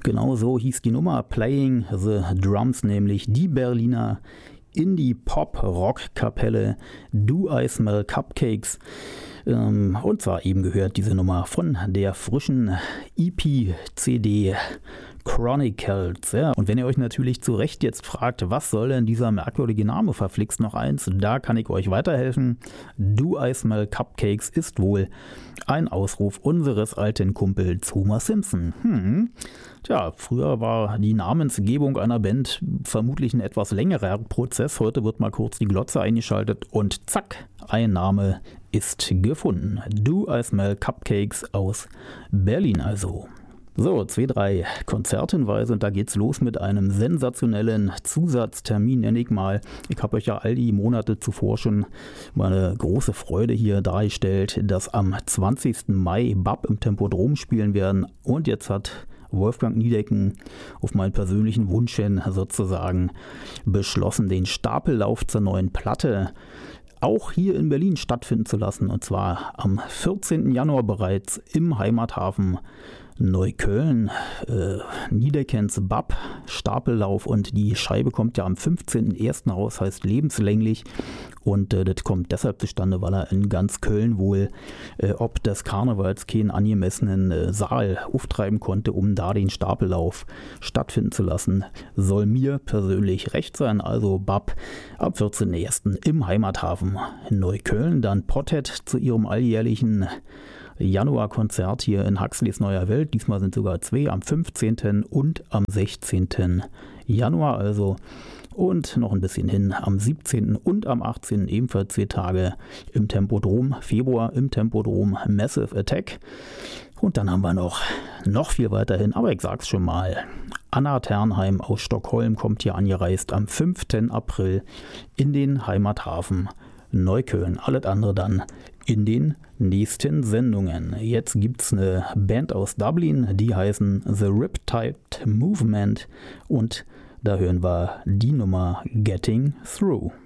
Genau so hieß die Nummer, Playing the Drums, nämlich die Berliner Indie-Pop-Rock-Kapelle Do I Smell Cupcakes. Und zwar eben gehört diese Nummer von der frischen EP-CD Chronicles. Ja. Und wenn ihr euch natürlich zu Recht jetzt fragt, was soll denn dieser merkwürdige Name, verflixt noch eins, da kann ich euch weiterhelfen. Do I Smell Cupcakes ist wohl ein Ausruf unseres alten Kumpels Homer Simpson. Tja, früher war die Namensgebung einer Band vermutlich ein etwas längerer Prozess. Heute wird mal kurz die Glotze eingeschaltet und zack, ein Name ist gefunden. Do I Smell Cupcakes aus Berlin also. So, 2, 3 Konzerthinweise und da geht's los mit einem sensationellen Zusatztermin, nenne ich mal. Ich habe euch ja all die Monate zuvor schon meine große Freude hier dargestellt, dass am 20. Mai BAP im Tempodrom spielen werden und jetzt hat Wolfgang Niedecken auf meinen persönlichen Wunsch hin sozusagen beschlossen, den Stapellauf zur neuen Platte auch hier in Berlin stattfinden zu lassen und zwar am 14. Januar bereits im Heimathafen Neukölln, Niedeckens BAP, Stapellauf und die Scheibe kommt ja am 15.01. raus, heißt lebenslänglich und das kommt deshalb zustande, weil er in ganz Köln wohl ob des Karnevals keinen angemessenen Saal auftreiben konnte, um da den Stapellauf stattfinden zu lassen. Soll mir persönlich recht sein, also BAP am 14.01. im Heimathafen Neukölln, dann Pothead zu ihrem alljährlichen Januarkonzert hier in Huxleys Neuer Welt. Diesmal sind sogar 2 am 15. und am 16. Januar also. Und noch ein bisschen hin am 17. und am 18. ebenfalls 2 Tage im Tempodrom. Februar im Tempodrom Massive Attack. Und dann haben wir noch viel weiterhin, aber ich sag's schon mal. Anna Ternheim aus Stockholm kommt hier angereist am 5. April in den Heimathafen Neukölln. Alles andere dann in den nächsten Sendungen. Jetzt gibt's eine Band aus Dublin, die heißen The Riptide Movement und da hören wir die Nummer Getting Through.